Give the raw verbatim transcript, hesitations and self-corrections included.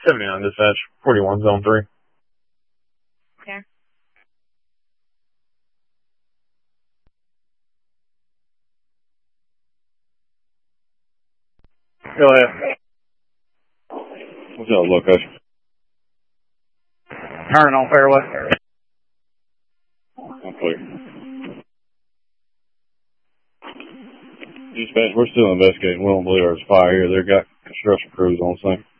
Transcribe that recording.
seventy-nine dispatch, forty-one zone three. Okay. Go ahead. What's that location? Turn on fairway. I'm clear. Dispatch, we're still investigating. We don't believe there's a fire here. They've got construction crews on scene.